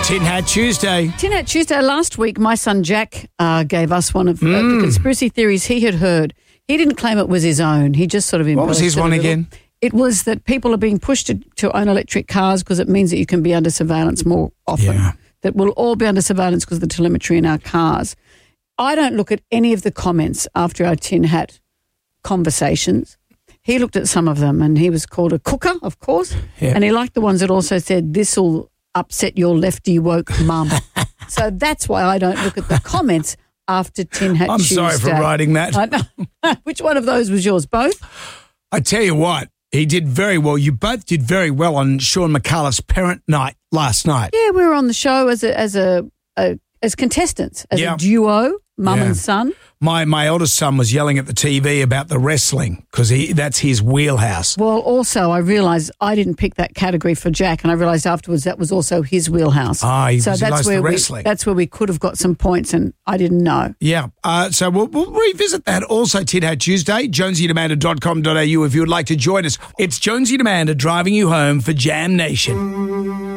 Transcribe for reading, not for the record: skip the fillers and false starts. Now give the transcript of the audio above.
Tin Hat Tuesday. Tin Hat Tuesday. Last week, my son Jack gave us one of the conspiracy theories he had heard. He didn't claim it was his own. He just sort of What was his one again? It was that people are being pushed to own electric cars because it means that you can be under surveillance more often. Yeah. That we'll all be under surveillance because of the telemetry in our cars. I don't look at any of the comments after our Tin Hat conversations. He looked at some of them and he was called a cooker, of course, and he liked the ones that also said, "This'll upset your lefty woke mum." So that's why I don't look at the comments after Tin Hat Tuesday. I'm sorry for writing that. Which one of those was yours? Both? I tell you what, he did very well. You both did very well on Sean McCullough's parent night last night. Yeah, we were on the show as contestants, as a duo, mum and son. My eldest son was yelling at the TV about the wrestling because that's his wheelhouse. Well, also, I realised I didn't pick that category for Jack, and I realised afterwards that was also his wheelhouse. So that's where wrestling. That's where we could have got some points, and I didn't know. Yeah, so we'll revisit that. Also, Tin Hat Tuesday, jonesyandamanda.com.au if you would like to join us. It's Jonesy and Amanda driving you home for Jam Nation.